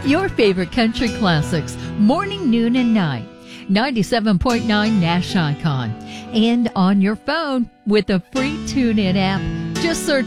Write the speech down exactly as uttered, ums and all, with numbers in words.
Your favorite country classics, morning, noon, and night. ninety-seven point nine Nash Icon. And on your phone with a free TuneIn app. Just search